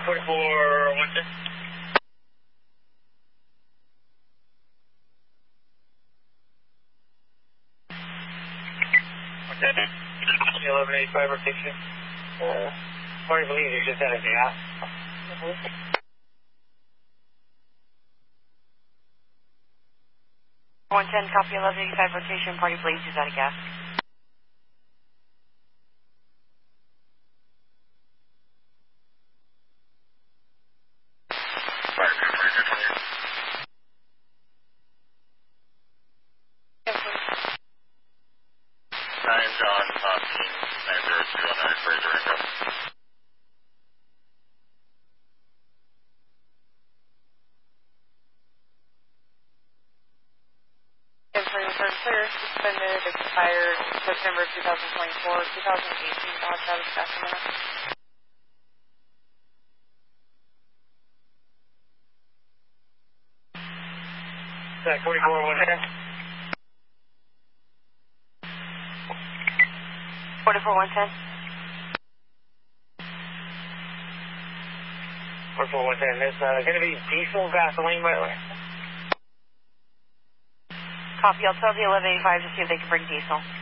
44, 110. Okay. 1185 rotation. Party believes you just had a gas. 110, copy 1185 rotation. Party believes he's out of gas. Ryan John, team 90209 for Durango. Clear, suspended, expired September 2024, 2018, Dodge Travis Sacramento. Zach 44, 110. 44, 110. 44, 110. This going to be diesel gasoline, by the way. Copy, I'll tell the 1185 to see if they can bring diesel.